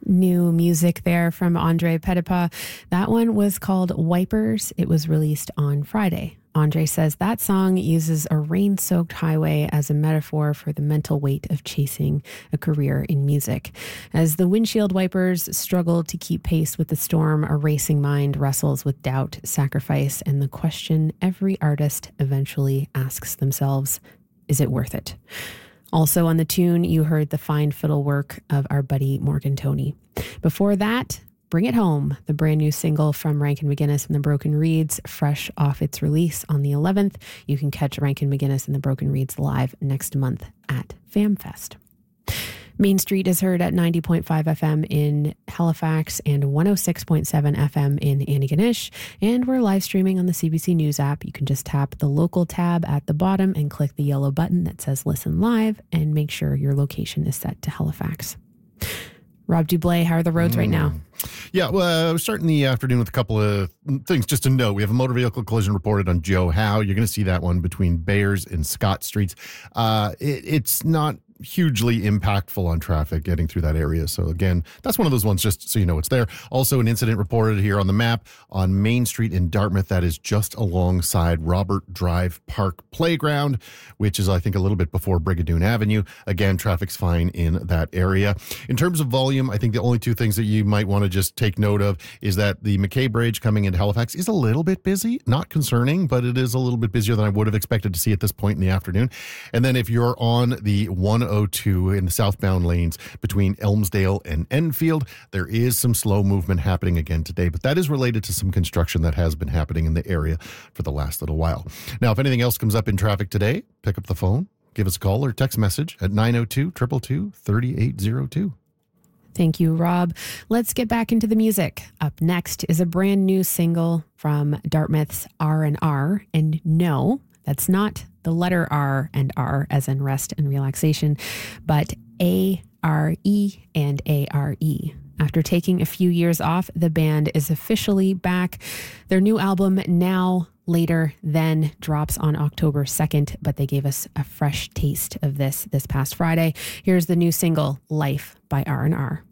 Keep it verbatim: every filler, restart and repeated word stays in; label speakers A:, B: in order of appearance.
A: New music there from Andre Petipa. That one was called Wipers. It was released on Friday. Andre says that song uses a rain-soaked highway as a metaphor for the mental weight of chasing a career in music. As the windshield wipers struggle to keep pace with the storm, a racing mind wrestles with doubt, sacrifice, and the question every artist eventually asks themselves, is it worth it? Also on the tune, you heard the fine fiddle work of our buddy Morgan Toney. Before that, Bring It Home, the brand new single from Rankin McGinnis and the Broken Reeds, fresh off its release on the eleventh. You can catch Rankin McGinnis and the Broken Reeds live next month at FamFest. Main Street is heard at ninety point five F M in Halifax and one oh six point seven F M in Antigonish. And we're live streaming on the C B C News app. You can just tap the local tab at the bottom and click the yellow button that says Listen Live and make sure your location is set to Halifax. Rob Dublé, how are the roads mm. right now?
B: Yeah, well, uh, we're starting the afternoon with a couple of things just to note. We have a motor vehicle collision reported on Joe Howe. You're going to see that one between Bayers and Scott Streets. Uh, it, it's not hugely impactful on traffic getting through that area. So again, that's one of those ones just so you know it's there. Also an incident reported here on the map on Main Street in Dartmouth that is just alongside Robert Drive Park Playground, which is I think a little bit before Brigadoon Avenue. Again, traffic's fine in that area. In terms of volume, I think the only two things that you might want to just take note of is that the McKay Bridge coming into Halifax is a little bit busy. Not concerning, but it is a little bit busier than I would have expected to see at this point in the afternoon. And then if you're on the one oh two in the southbound lanes between Elmsdale and Enfield, there is some slow movement happening again today, but that is related to some construction that has been happening in the area for the last little while. Now, if anything else comes up in traffic today, pick up the phone, give us a call or text message at nine oh two, two two two, three eight oh two.
A: Thank you, Rob. Let's get back into the music. Up next is a brand new single from Dartmouth's R and R, and no, that's not the letter R and R as in rest and relaxation, but A R E and A R E. After taking a few years off, the band is officially back. Their new album, Now, Later, Then, drops on October second, but they gave us a fresh taste of this this past Friday. Here's the new single, Life by R and R.